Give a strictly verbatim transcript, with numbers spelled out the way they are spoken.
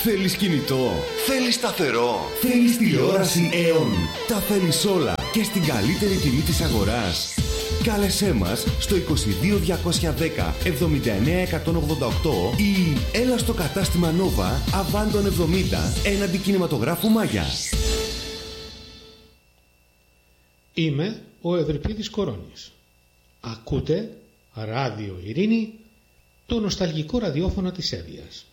Θέλεις κινητό? Θέλεις σταθερό? Θέλεις τηλεόραση Aeon? Τα θέλεις όλα και στην καλύτερη τιμή της αγοράς. Κάλεσέ μας στο είκοσι δύο διακόσια δέκα εβδομήντα εννέα εκατόν ογδόντα οκτώ ή έλα στο κατάστημα Nova Αβάντων εβδομήντα έναντι κινηματογράφου Μάγια. Είμαι ο Ευρυπίδης Κορώνης. Ακούτε Ράδιο Ειρήνη, το νοσταλγικό ραδιόφωνο της Εύβοιας.